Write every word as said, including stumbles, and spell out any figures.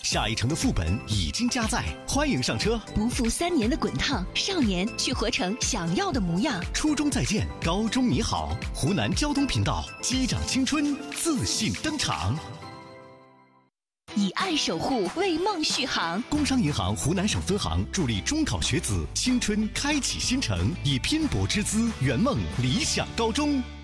下一城的副本已经加载，欢迎上车。 不负三年的滚烫，少年去活成想要的模样。 初中再见，高中你好。湖南交通频道，击掌青春，自信登场。 以爱守护，为梦续航。 工商银行湖南省分行助力中考学子青春开启新程，以拼搏之姿圆梦理想高中。